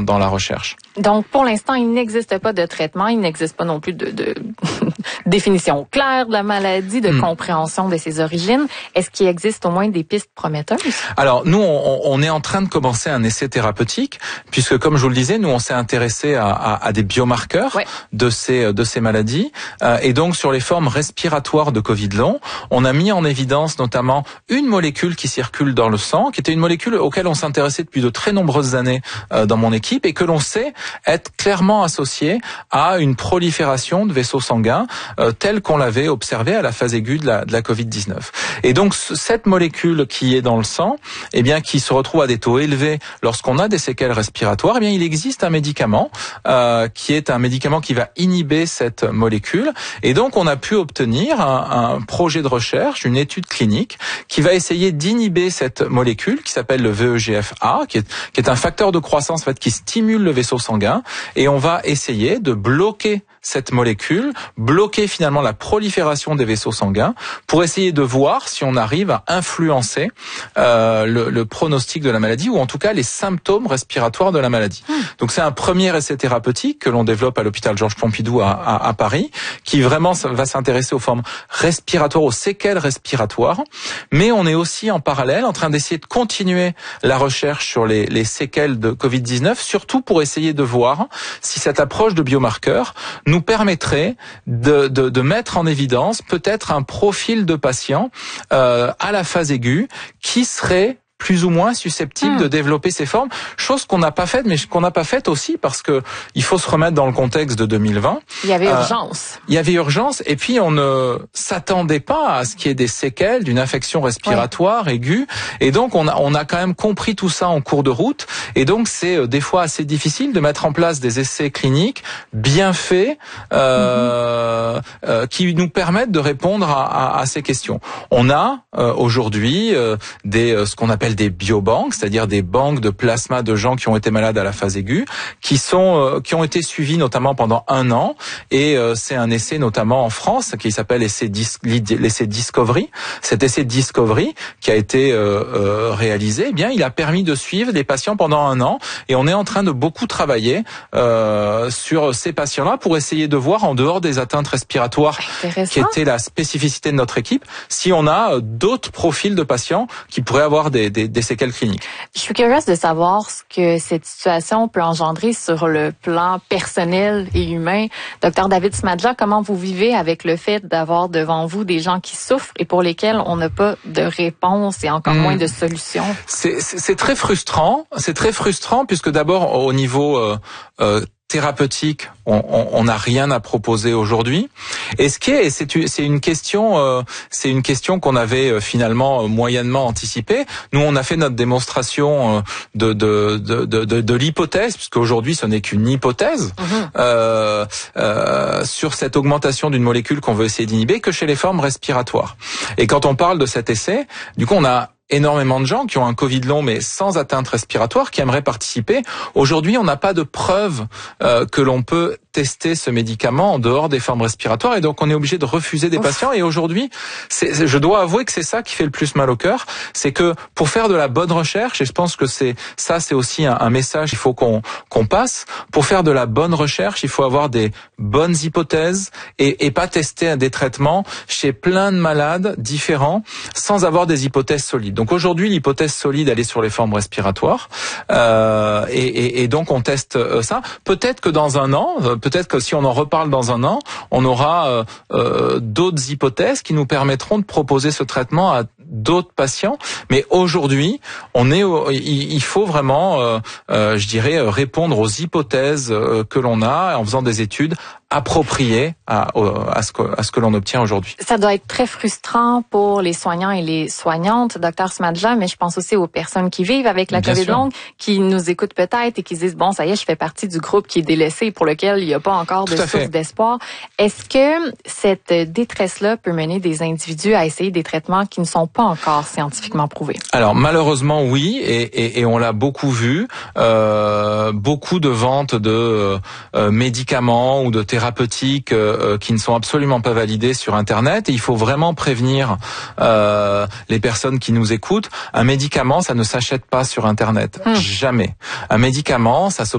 dans la recherche. Donc, pour l'instant, il n'existe pas de traitement, il n'existe pas non plus de définition claire de la maladie, de compréhension de ses origines. Est-ce qu'il existe au moins des pistes prometteuses? Alors, nous, on est en train de commencer un essai thérapeutique, puisque, comme je vous le disais, nous, on s'est intéressé à des biomarqueurs de ces maladies. Et donc, sur les formes respiratoires de Covid long, on a mis en évidence notamment une molécule qui circule dans le sang, qui était une molécule auquel on s'intéressait depuis de très nombreuses années dans mon équipe, et que l'on sait être clairement associée à une prolifération de vaisseaux sanguins telle qu'on l'avait observé à la phase aiguë de la Covid-19. Et donc, cette molécule qui est dans le sang, eh bien, qui se retrouve à des taux élevés lorsqu'on a des séquelles respiratoires, eh bien, il existe un médicament qui est un médicament qui va inhiber cette molécule. Et donc, on a pu obtenir un projet de recherche, une étude clinique, qui va essayer d'inhiber cette molécule qui s'appelle le VEGF-A, qui est un facteur de croissance en fait, qui stimule le vaisseau sanguin. Et on va essayer de bloquer cette molécule, bloquer finalement la prolifération des vaisseaux sanguins pour essayer de voir si on arrive à influencer le pronostic de la maladie ou en tout cas les symptômes respiratoires de la maladie. Donc c'est un premier essai thérapeutique que l'on développe à l'hôpital Georges Pompidou à Paris, qui vraiment va s'intéresser aux formes respiratoires, aux séquelles respiratoires, mais on est aussi en parallèle en train d'essayer de continuer la recherche sur les séquelles de Covid-19, surtout pour essayer de voir si cette approche de biomarqueurs nous permettrait de mettre en évidence peut-être un profil de patient à la phase aiguë qui serait plus ou moins susceptible de développer ces formes, chose qu'on n'a pas faite, mais qu'on n'a pas faite aussi parce que il faut se remettre dans le contexte de 2020. Il y avait urgence. Il y avait urgence, et puis on ne s'attendait pas à ce qu'il y ait des séquelles d'une infection respiratoire aiguë, et donc on a quand même compris tout ça en cours de route, et donc c'est des fois assez difficile de mettre en place des essais cliniques bien faits qui nous permettent de répondre à ces questions. On a aujourd'hui ce qu'on appelle des biobanques, c'est-à-dire des banques de plasma de gens qui ont été malades à la phase aiguë, qui ont été suivis notamment pendant 1 an, et c'est un essai notamment en France qui s'appelle l'essai Discovery. Cet essai Discovery qui a été réalisé, eh bien il a permis de suivre des patients pendant 1 an, et on est en train de beaucoup travailler sur ces patients-là pour essayer de voir en dehors des atteintes respiratoires qui était la spécificité de notre équipe, si on a d'autres profils de patients qui pourraient avoir des séquelles cliniques. Je suis curieuse de savoir ce que cette situation peut engendrer sur le plan personnel et humain. Docteur David Smadja, comment vous vivez avec le fait d'avoir devant vous des gens qui souffrent et pour lesquels on n'a pas de réponse et encore moins de solution? C'est très frustrant. C'est très frustrant puisque d'abord au niveau thérapeutique, on n'a rien à proposer aujourd'hui. Et c'est une question qu'on avait finalement moyennement anticipée. Nous, on a fait notre démonstration de l'hypothèse, puisque aujourd'hui ce n'est qu'une hypothèse sur cette augmentation d'une molécule qu'on veut essayer d'inhiber que chez les formes respiratoires. Et quand on parle de cet essai, du coup, on a énormément de gens qui ont un Covid long mais sans atteinte respiratoire qui aimeraient participer. Aujourd'hui, on n'a pas de preuve que l'on peut tester ce médicament en dehors des formes respiratoires, et donc on est obligé de refuser des patients. Et aujourd'hui, je dois avouer que c'est ça qui fait le plus mal au cœur, c'est que pour faire de la bonne recherche, et je pense que c'est aussi un message qu'il faut qu'on passe, pour faire de la bonne recherche, il faut avoir des bonnes hypothèses et pas tester des traitements chez plein de malades différents sans avoir des hypothèses solides. Donc aujourd'hui, l'hypothèse solide, elle est sur les formes respiratoires, et donc on teste ça. Peut-être que dans 1 an, peut-être que si on en reparle dans 1 an, on aura d'autres hypothèses qui nous permettront de proposer ce traitement à d'autres patients. Mais aujourd'hui, il faut vraiment, je dirais, répondre aux hypothèses que l'on a en faisant des études appropriées à ce que l'on obtient aujourd'hui. Ça doit être très frustrant pour les soignants et les soignantes, Dr Smadja, mais je pense aussi aux personnes qui vivent avec la COVID longue, qui nous écoutent peut-être et qui se disent, bon, ça y est, je fais partie du groupe qui est délaissé, pour lequel il n'y a pas encore de source d'espoir. Est-ce que cette détresse-là peut mener des individus à essayer des traitements qui ne sont pas encore scientifiquement prouvés? Alors, malheureusement, oui, et on l'a beaucoup vu. Beaucoup de ventes de médicaments ou de thérapeutiques qui ne sont absolument pas validés sur Internet. Et il faut vraiment prévenir les personnes qui nous écoutent. Un médicament, ça ne s'achète pas sur Internet. Jamais. Un médicament, ça